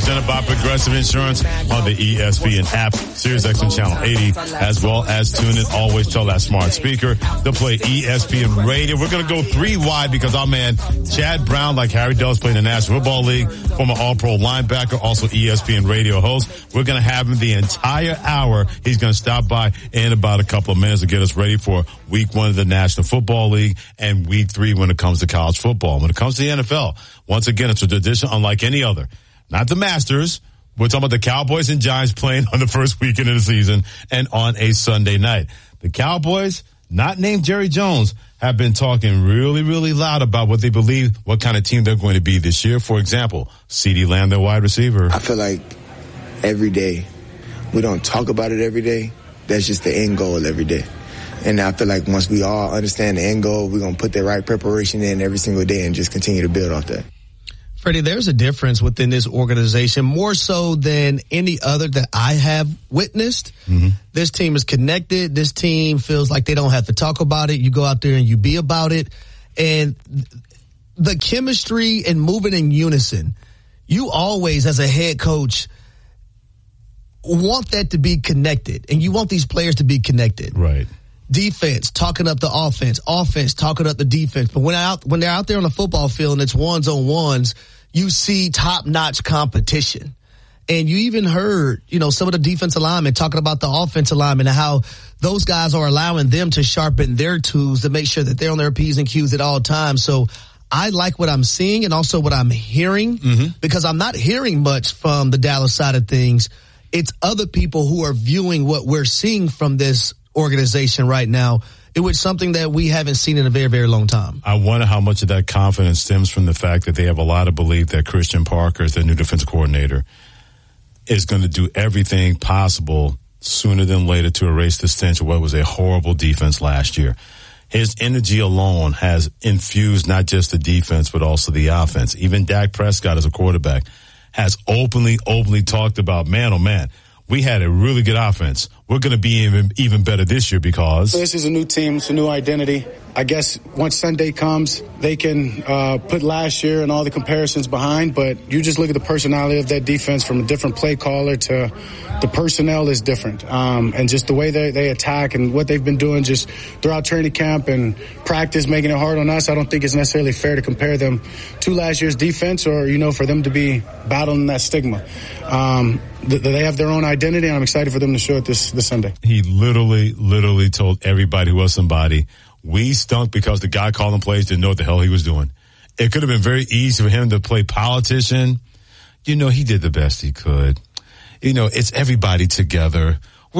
presented by Progressive Insurance on the ESPN app, SiriusXM Channel 80, as well as tune in. Always tell that smart speaker to play ESPN Radio. We're going to go 3 wide because our man Chad Brown, like Harry Dell's playing in the National Football League, former All-Pro linebacker, also ESPN Radio host. We're going to have him the entire hour. He's going to stop by in about a couple of minutes to get us ready for week 1 of the National Football League and week 3 when it comes to college football. When it comes to the NFL, once again, it's a tradition unlike any other. Not the Masters. We're talking about the Cowboys and Giants playing on the first weekend of the season and on a Sunday night. The Cowboys, not named Jerry Jones, have been talking really, really loud about what they believe, what kind of team they're going to be this year. For example, CeeDee Lamb, their wide receiver. I feel like every day, we don't talk about it every day. That's just the end goal every day. And I feel like once we all understand the end goal, we're going to put the right preparation in every single day and just continue to build off that. Freddie, there's a difference within this organization, more so than any other that I have witnessed. Mm-hmm. This team is connected. This team feels like they don't have to talk about it. You go out there and you be about it. And the chemistry and moving in unison, you always, as a head coach, want that to be connected. And you want these players to be connected. Right. Defense talking up the offense talking up the defense. But when they're out there on the football field and it's ones-on-ones, you see top-notch competition. And you even heard, some of the defensive linemen talking about the offensive linemen and how those guys are allowing them to sharpen their tools to make sure that they're on their P's and Q's at all times. So I like what I'm seeing and also what I'm hearing, because I'm not hearing much from the Dallas side of things. It's other people who are viewing what we're seeing from this organization right now. It was something that we haven't seen in a very, very long time. I wonder how much of that confidence stems from the fact that they have a lot of belief that Christian Parker, as their new defensive coordinator, is going to do everything possible sooner than later to erase the stench of what was a horrible defense last year. His energy alone has infused not just the defense, but also the offense. Even Dak Prescott as a quarterback has openly talked about, man, oh man, we had a really good offense. We're going to be even better this year because this is a new team. It's a new identity. I guess once Sunday comes, they can put last year and all the comparisons behind, but you just look at the personality of that defense from a different play caller to the personnel is different. And just the way they attack and what they've been doing just throughout training camp and practice, making it hard on us. I don't think it's necessarily fair to compare them to last year's defense or, for them to be battling that stigma. They have their own identity, and I'm excited for them to show it this Sunday. He literally told everybody who was somebody, we stunk because the guy calling plays didn't know what the hell he was doing. It could have been very easy for him to play politician. He did the best he could. It's everybody together.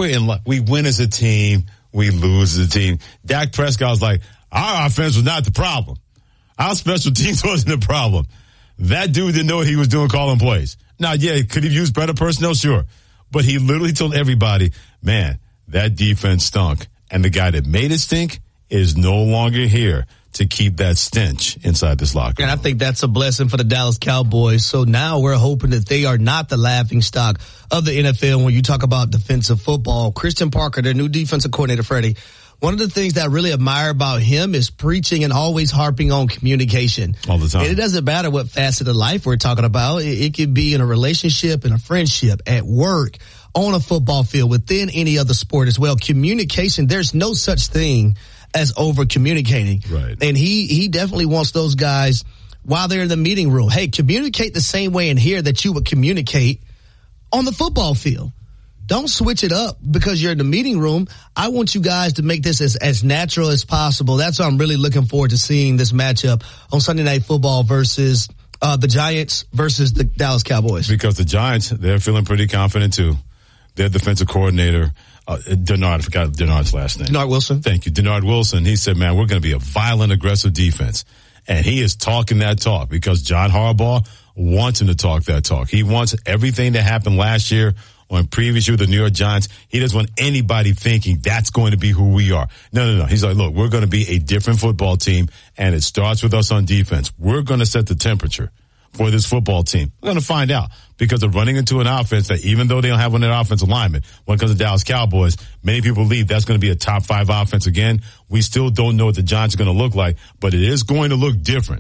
We win as a team. We lose as a team. Dak Prescott was like, our offense was not the problem. Our special teams wasn't the problem. That dude didn't know what he was doing calling plays. Now, yeah, could he have used better personnel? Sure. But he literally told everybody, man, that defense stunk. And the guy that made it stink is no longer here to keep that stench inside this locker room. And I think that's a blessing for the Dallas Cowboys. So now we're hoping that they are not the laughingstock of the NFL when you talk about defensive football. Christian Parker, their new defensive coordinator, Freddie, one of the things that I really admire about him is preaching and always harping on communication. All the time. And it doesn't matter what facet of life we're talking about. It could be in a relationship, in a friendship, at work, on a football field, within any other sport as well. Communication, there's no such thing as over communicating. Right. And he definitely wants those guys while they're in the meeting room. Hey, communicate the same way in here that you would communicate on the football field. Don't switch it up because you're in the meeting room. I want you guys to make this as natural as possible. That's why I'm really looking forward to seeing this matchup on Sunday Night Football versus the Giants versus the Dallas Cowboys. Because the Giants, they're feeling pretty confident too. Their defensive coordinator, Denard, I forgot Denard's last name. Denard Wilson. Thank you. Denard Wilson. He said, man, we're going to be a violent, aggressive defense. And he is talking that talk because John Harbaugh wants him to talk that talk. He wants everything that happened last year on previous year with the New York Giants. He doesn't want anybody thinking that's going to be who we are. No. He's like, look, we're going to be a different football team, and it starts with us on defense. We're going to set the temperature for this football team. We're going to find out because they're running into an offense that even though they don't have one of their offensive linemen, when it comes to Dallas Cowboys, many people believe that's going to be a top 5 offense again. We still don't know what the Giants are going to look like, but it is going to look different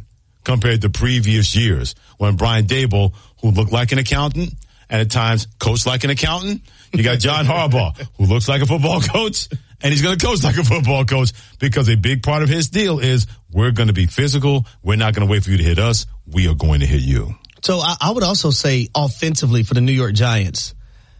compared to previous years when Brian Daboll, who looked like an accountant and at times coached like an accountant, you got John Harbaugh, who looks like a football coach, and he's going to coach like a football coach because a big part of his deal is we're going to be physical. We're not going to wait for you to hit us. We are going to hit you. So I would also say offensively for the New York Giants,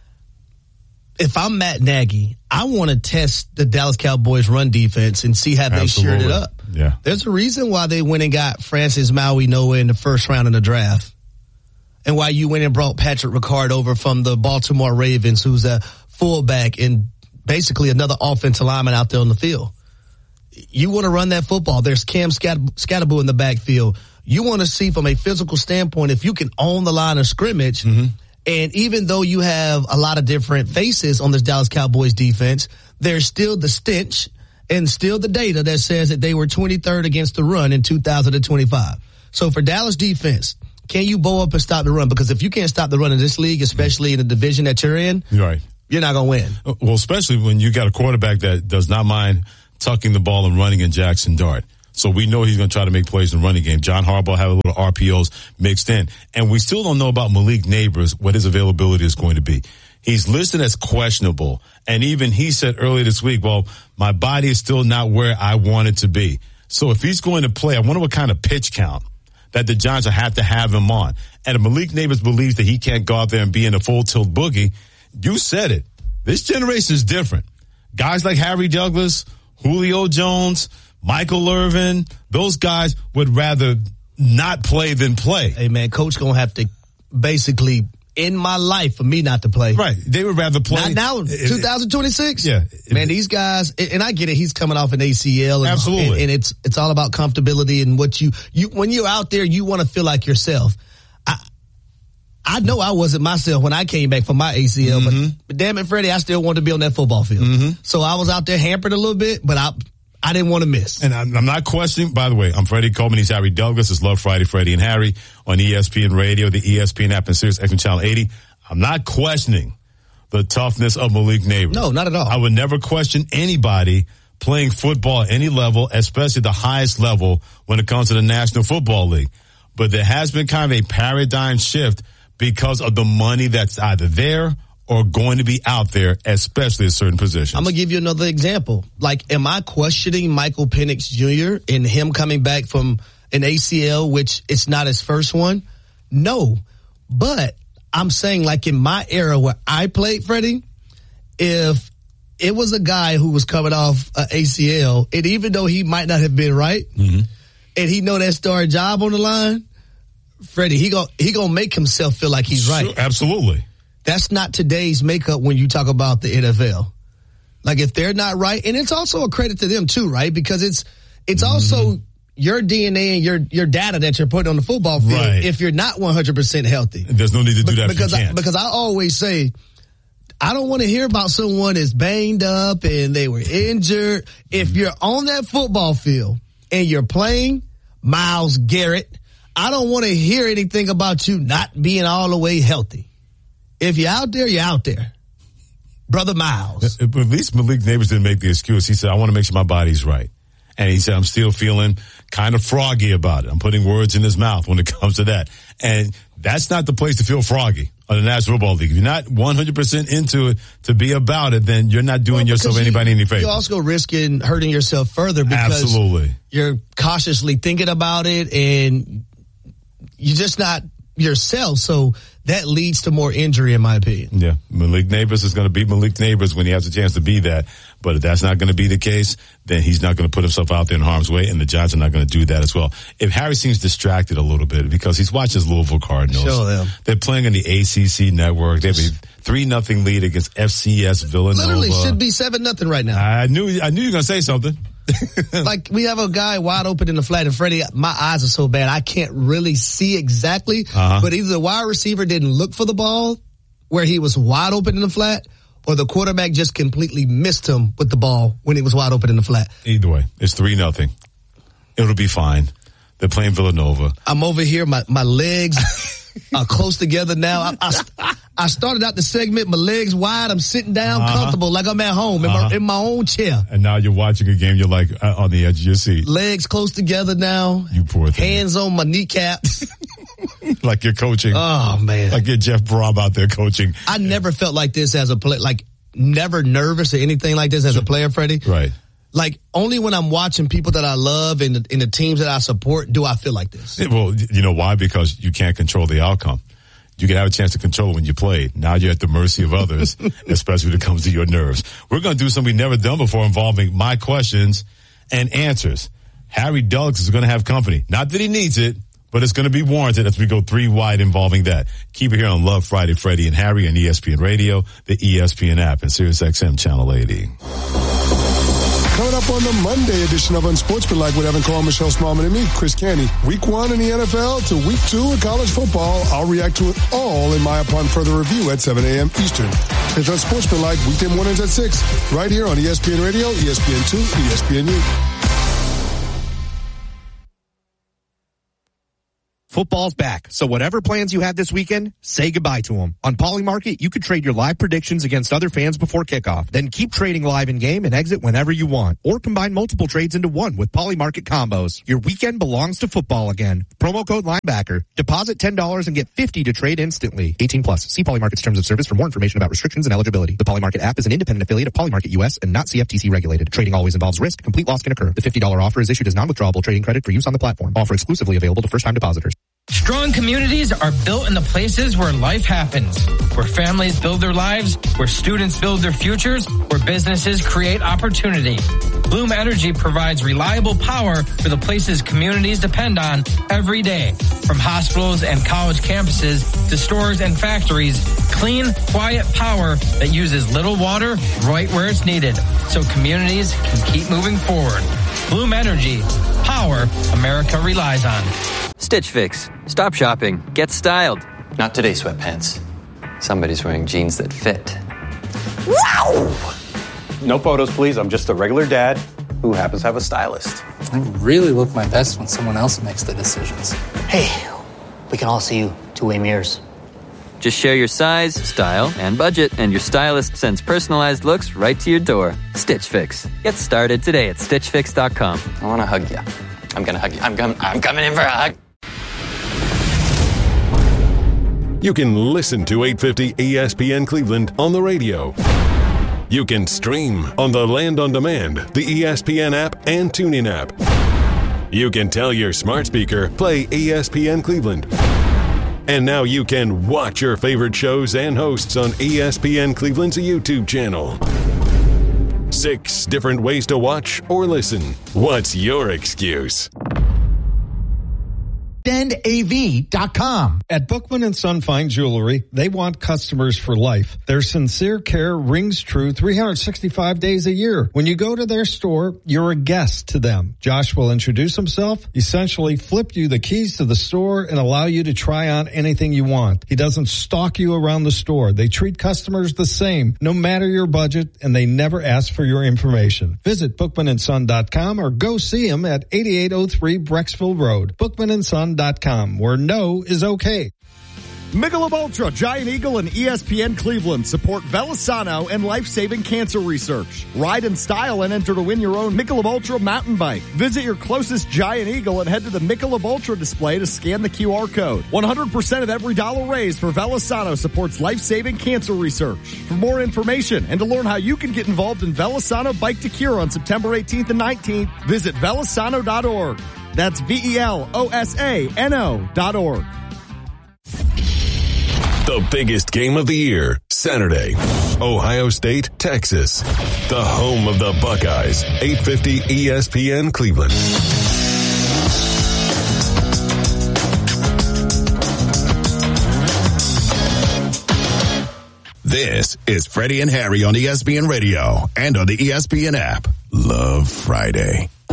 if I'm Matt Nagy, I want to test the Dallas Cowboys run defense and see how they shored it up. Yeah. There's a reason why they went and got Francis Maui Noah in the first round of the draft. And why you went and brought Patrick Ricard over from the Baltimore Ravens, who's a fullback and basically another offensive lineman out there on the field. You want to run that football. There's Cam Scatterboo in the backfield. You want to see from a physical standpoint if you can own the line of scrimmage. Mm-hmm. And even though you have a lot of different faces on this Dallas Cowboys defense, there's still the stench and still the data that says that they were 23rd against the run in 2025. So for Dallas defense, can you bow up and stop the run? Because if you can't stop the run in this league, especially in the division that you're in, right, you're not going to win. Well, especially when you got a quarterback that does not mind tucking the ball and running in Jackson Dart. So we know he's going to try to make plays in the running game. John Harbaugh had a little RPOs mixed in. And we still don't know about Malik Neighbors, what his availability is going to be. He's listed as questionable. And even he said earlier this week, well, my body is still not where I want it to be. So if he's going to play, I wonder what kind of pitch count that the Giants will have to have him on. And if Malik Neighbors believes that he can't go out there and be in a full tilt boogie, you said it. This generation is different. Guys like Harry Douglas, Julio Jones, Michael Irvin, those guys would rather not play than play. Hey, man, coach going to have to basically end my life for me not to play. Right. They would rather play. Not now, 2026? Yeah. Man, these guys, and I get it, he's coming off an ACL. And, absolutely. And it's all about comfortability and what you when you're out there, you want to feel like yourself. I know I wasn't myself when I came back from my ACL, mm-hmm. but damn it, Freddie, I still wanted to be on that football field. Mm-hmm. So I was out there hampered a little bit, but I didn't want to miss. And I'm not questioning, by the way, I'm Freddie Coleman. He's Harry Douglas. It's Love Friday, Freddie and Harry on ESPN Radio, the ESPN app, and Sirius XM Channel 80. I'm not questioning the toughness of Malik Neighbors. No, not at all. I would never question anybody playing football at any level, especially the highest level when it comes to the National Football League. But there has been kind of a paradigm shift because of the money that's either there or going to be out there, especially at certain positions. I'm going to give you another example. Like, am I questioning Michael Penix Jr. and him coming back from an ACL, which it's not his first one? No. But I'm saying, like, in my era where I played, Freddie, if it was a guy who was coming off an ACL, and even though he might not have been right, mm-hmm. and he know that starting job on the line, Freddie, he gonna make himself feel like he's right. Sure, absolutely. That's not today's makeup when you talk about the NFL. Like, if they're not right, and it's also a credit to them too, right? Because it's mm-hmm. also your DNA and your data that you're putting on the football field. Right. If you're not 100% healthy, there's no need to do that because I always say, I don't want to hear about someone that's banged up and they were injured. If you're on that football field and you're playing, Myles Garrett, I don't want to hear anything about you not being all the way healthy. If you're out there, you're out there. Brother Myles. At least Malik Neighbors didn't make the excuse. He said, I want to make sure my body's right. And he said, I'm still feeling kind of froggy about it. I'm putting words in his mouth when it comes to that. And that's not the place to feel froggy on the National Football League. If you're not 100% into it to be about it, then you're not doing yourself anybody any favor. You're also risking hurting yourself further because absolutely. You're cautiously thinking about it and you're just not yourself. So that leads to more injury, in my opinion. Yeah. Malik Neighbors is going to be Malik Neighbors when he has a chance to be that. But if that's not going to be the case, then he's not going to put himself out there in harm's way, and the Giants are not going to do that as well. If Harry seems distracted a little bit because he's watching his Louisville Cardinals. Show them. They're playing on the ACC network. They have a 3-0 lead against FCS Villanova. Literally should be 7-0 right now. I knew you were going to say something. Like, we have a guy wide open in the flat, and Freddie, my eyes are so bad, I can't really see exactly. But either the wide receiver didn't look for the ball where he was wide open in the flat, or the quarterback just completely missed him with the ball when he was wide open in the flat. Either way, it's 3-0. It'll be fine. They're playing Villanova. I'm over here. My legs are close together now. I started out the segment, my legs wide, I'm sitting down comfortable like I'm at home in my own chair. And now you're watching a game, you're like on the edge of your seat. Legs close together now. You poor thing. Hands on my kneecaps. Like you're coaching. Oh, man. Like you're Jeff Brom out there coaching. I never felt like this as a player, like never nervous or anything like this as a player, Freddie. Right. Like, only when I'm watching people that I love and the teams that I support do I feel like this. Well, you know why? Because you can't control the outcome. You can have a chance to control it when you play. Now you're at the mercy of others, especially when it comes to your nerves. We're going to do something we've never done before involving my questions and answers. Harry Duggs is going to have company. Not that he needs it, but it's going to be warranted as we go 3 wide involving that. Keep it here on Love Friday, Freddie and Harry on ESPN Radio, the ESPN app, and SiriusXM Channel 80. Coming up on the Monday edition of Unsportsmanlike with Evan Cole, Michelle Smallman, and me, Chris Canty. Week 1 in the NFL to Week 2 in college football. I'll react to it all in my upon further review at 7 a.m. Eastern. It's Unsportsmanlike, weekday mornings at 6, right here on ESPN Radio, ESPN2, ESPNU. Football's back, so whatever plans you had this weekend, say goodbye to them. On Polymarket, you could trade your live predictions against other fans before kickoff. Then keep trading live in-game and exit whenever you want. Or combine multiple trades into one with Polymarket combos. Your weekend belongs to football again. Promo code linebacker. Deposit $10 and get $50 to trade instantly. 18 plus. See Polymarket's terms of service for more information about restrictions and eligibility. The Polymarket app is an independent affiliate of Polymarket US and not CFTC regulated. Trading always involves risk. Complete loss can occur. The $50 offer is issued as non-withdrawable trading credit for use on the platform. Offer exclusively available to first-time depositors. Strong communities are built in the places where life happens, where families build their lives, where students build their futures, where businesses create opportunity. Bloom Energy provides reliable power for the places communities depend on every day. From hospitals and college campuses to stores and factories, clean, quiet power that uses little water right where it's needed, so communities can keep moving forward. Bloom Energy, power America relies on. Stitch Fix. Stop shopping. Get styled. Not today, sweatpants. Somebody's wearing jeans that fit. Wow! No photos, please. I'm just a regular dad who happens to have a stylist. I really look my best when someone else makes the decisions. Hey, we can all see you two-way mirrors. Just share your size, style, and budget, and your stylist sends personalized looks right to your door. Stitch Fix. Get started today at StitchFix.com. I want to hug you. I'm going to hug you. I'm coming in for a hug. You can listen to 850 ESPN Cleveland on the radio. You can stream on the Land on Demand, the ESPN app, and TuneIn app. You can tell your smart speaker, play ESPN Cleveland. And now you can watch your favorite shows and hosts on ESPN Cleveland's YouTube channel. 6 different ways to watch or listen. What's your excuse? AV.com. At Bookman & Son Fine Jewelry, they want customers for life. Their sincere care rings true 365 days a year. When you go to their store, you're a guest to them. Josh will introduce himself, essentially flip you the keys to the store, and allow you to try on anything you want. He doesn't stalk you around the store. They treat customers the same, no matter your budget, and they never ask for your information. Visit BookmanandSon.com or go see him at 8803 Brecksville Road. BookmanandSon.com, where no is okay. Michelob Ultra, Giant Eagle, and ESPN Cleveland support Velisano and life-saving cancer research. Ride in style and enter to win your own Michelob Ultra mountain bike. Visit your closest Giant Eagle and head to the Michelob Ultra display to scan the QR code. 100% of every dollar raised for Velisano supports life-saving cancer research. For more information and to learn how you can get involved in Velisano Bike to Cure on September 18th and 19th, visit velisano.org. That's VELOSANO.org. The biggest game of the year, Saturday, Ohio State, Texas. The home of the Buckeyes, 850 ESPN Cleveland. This is Freddie and Harry on ESPN Radio and on the ESPN app. Love Friday.